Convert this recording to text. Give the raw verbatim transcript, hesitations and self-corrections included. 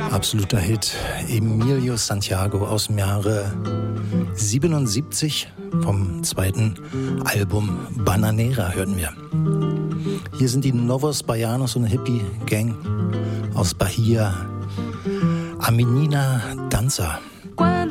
Absoluter Hit. Emilio Santiago aus dem Jahre siebenundsiebzig vom zweiten Album Bananera hörten wir. Hier sind die Novos Baianos und Hippie-Gang aus Bahia. A Menina Dança.